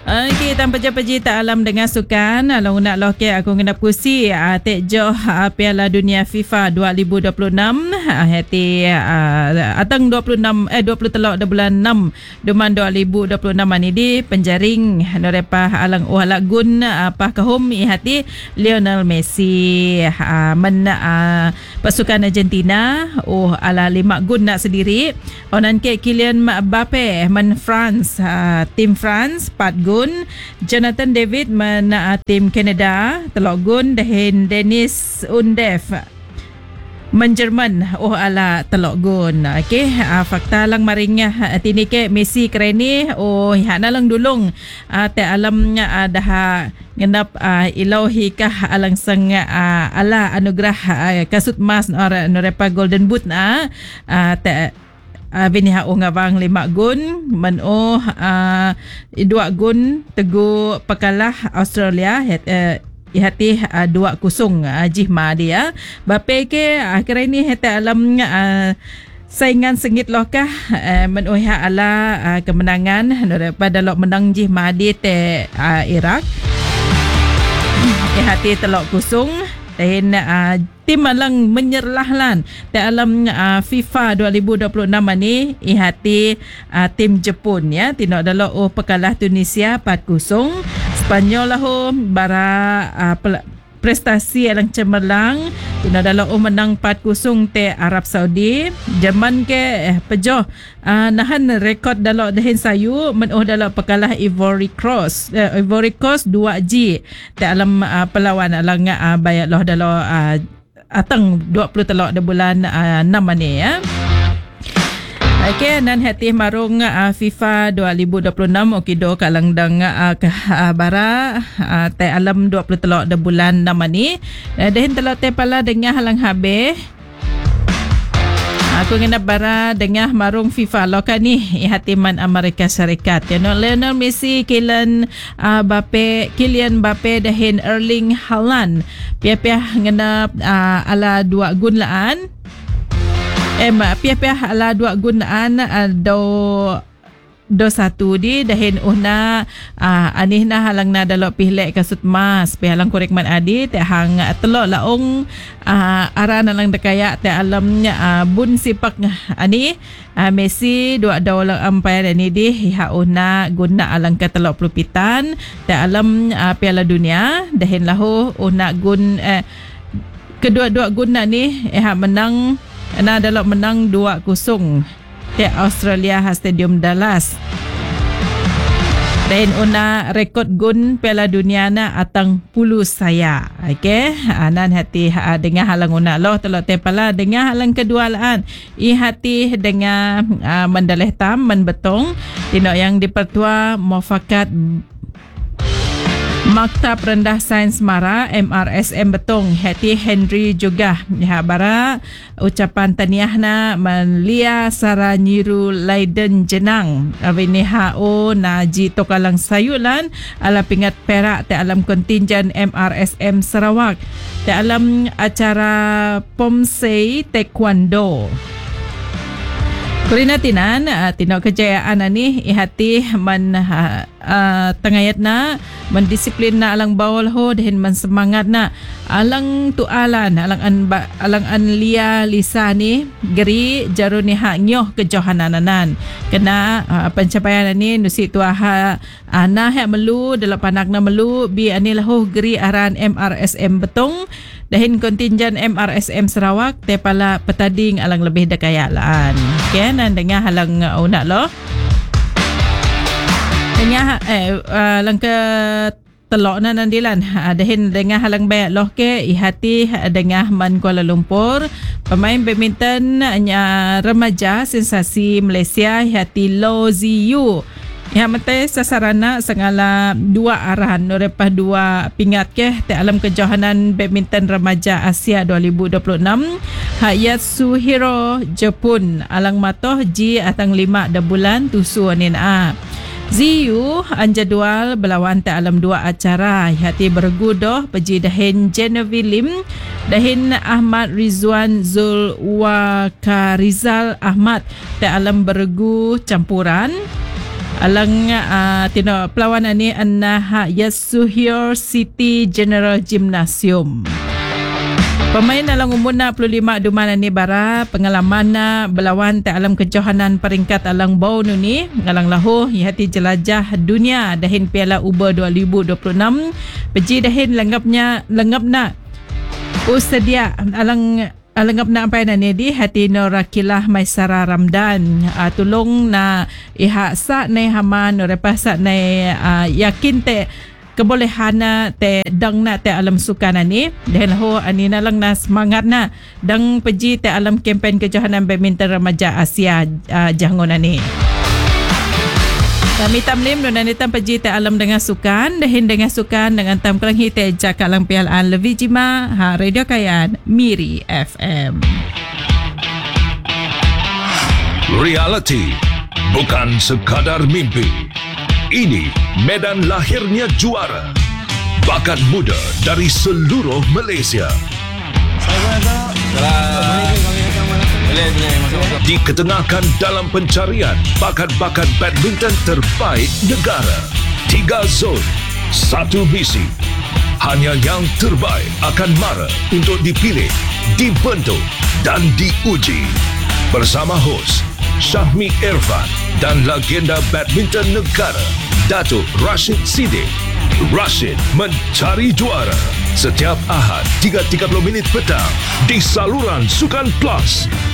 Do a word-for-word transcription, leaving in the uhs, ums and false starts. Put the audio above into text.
Okey, tanpa japaji tak alam dengan sukan. Kalau nak loke aku kena pusi uh, tek joh uh, Piala Dunia FIFA dua ribu dua puluh enam uh, hati uh, atang dua puluh enam eh dua puluh telok de bulan enam duman dua ribu dua puluh enam ani di penjaring norepah alang oh lagun apa uh, kahum i hati Lionel Messi uh, men uh, pasukan Argentina oh ala lima gun nak sendiri onan ke Kylian Mbappe men France uh, tim France empat gun Jonathan David men uh, tim Canada telok gun dahin Dennis Undev men Jerman oh ala telok gun. Okey, uh, fakta lang maringnya uh, tini ke Messi kereni oh hana lang dulung uh, te alamnya uh, dah ngendap uh, ilahi kah alang sang uh, ala anugerah uh, kasut mas or norepa golden boot na uh, te Uh, bini ha ngawang lima gun men oh uh, dua gun tegu pekalah Australia het, uh, hati uh, dua kusung uh, jihma dia bape ke akhir ini heta alam uh, saingan sengit lokah uh, men oh ala uh, kemenangan pada lok menang jihma di te uh, Iraq hati telok kusung dan uh, tim alang menyerlahlan dalam uh, FIFA dua ribu dua puluh enam ni ihati uh, tim Jepun ya tinok dalam oh pekalah Tunisia empat kosong Spanyol lah oh bara uh, pel- prestasi alang cemerlang tinok dalam oh menang empat kosong te Arab Saudi. Jerman ke eh, pejoh uh, nahan rekod dalam dahin sayu men oh dalam pekalah Ivory Coast uh, Ivory Coast dua G dalam uh, pelawan alang uh, bayat loh dalam uh, atang dua puluh telok de bulan uh, enam ni ya. Okey, nan hati marung uh, FIFA dua ribu dua puluh enam okido kalang dang uh, ke uh, bara uh, te alam dua puluh telok de bulan enam ni. Uh, dehin telok te pala dengah halang habe. Aku ngena bara dengah marung FIFA loka ni ihatiman Amerika Syarikat. You know, Lionel Messi, Kylian uh, Mbappe, Kylian Mbappe dahin Erling Haaland. Pia-pia ngena uh, ala dua gunlaan. Eh, pia-pia ala dua gunlaan uh, do do satu di dahin una uh, anih na halang na dalok pihlek kasut mas pihalang korek man adi te hang uh, telok laong uh, ara na lang dekaya te alamnya uh, bun sipak ani uh, Messi dua dawalang umpire ni di ha una guna alang ka telok pelupitan te alam uh, Piala Dunia dahin lahu una gun eh, kedua-dua guna ni eh ha menang na dalok menang dua kosong di Australia ha Stadium Dallas. Dan una rekod gun Piala Dunia na atang puluh saya. Okey, anan hati ha, dengar halang una loh telok tepala dengar halang kedua laan. I hati dengar uh, mendaleh tam menbetong tinok yang dipertua mufakat Maktab Rendah Sains Mara M R S M Betong hati Henry juga ya bara ucapan taniahna melia sara nyiru Leiden jenang avini H O naji tokalang sayulan ala pingat perak te alam kontinjan M R S M Sarawak te alam acara Pomsei Taekwondo. Kulina tinan uh, tinok kejayaan ani ihati man uh, uh, tengayat na mendisiplin na alang bawal ho dahin man semangat na alang tualan alang an ba, alang an lia lisa ni geri jaro ni hak nyoh kejohanananan kena uh, pencapaian ni nusi tuaha ana hak melu dalam panak na melu bi ani lahu geri aran M R S M Betong dahin kontinjan M R S M Sarawak te pala petading alang lebih dekayalaan. Okay, nan dengar halang uh, unak lo. Dengar eh uh, lang ke telok na nandilan. Uh, dahin dengar halang bayak loh ke ihati uh, dengar man Kuala Lumpur. Pemain badminton uh, remaja sensasi Malaysia ihati Lo Ziyu. Ya mate sasarana sengala dua arahan norepah dua pingat ke te alam kejohanan badminton remaja Asia dua ribu dua puluh enam Hayat Suhiro Jepun alang matoh ji atang lima de bulan tusu anin a Ziyu anjadual belawan te alam dua acara hati bergudoh peji dahin Genevieve Lim dahin Ahmad Rizwan Zulwaka Rizal Ahmad te alam bergu campuran alang uh, tino perlawanan ni anah Yasuhiro City General Gymnasium. Pemain dalam umur enam puluh lima duman ni bara pengalaman na berlawan te alam kejohanan peringkat alang bau ni ngalang lahu hati jelajah dunia dahin Piala Uber dua ribu dua puluh enam peji dahin lenggapnya lenggapna usadia alang lenggap na ampai na ni di hati Norakilah Maisara Ramdan uh, tulong na ihasa na haman norepasa na uh, yakin te kebolehan na te dang na te alam sukan ni dahil ho ani na lang na semangat na dang peji te alam kempen kejohanan badminton remaja Asia uh, jangon ni. Kami tamlim no nanitam peji te alam dengan sukan dahin dengan sukan dengan tam kelang te jakalang pialaan Levijima ha Radio Kayan Miri F M. Reality bukan sekadar mimpi. Ini medan lahirnya juara. Bakat muda dari seluruh Malaysia. Diketengahkan dalam pencarian bakat-bakat badminton terbaik negara. Tiga zon, satu misi. Hanya yang terbaik akan mara untuk dipilih, dibentuk dan diuji. Bersama hos Syahmi Irfan dan legenda badminton negara Datuk Rashid Siddiq. Rashid mencari juara setiap Ahad tiga tiga puluh minit petang di saluran Sukan Plus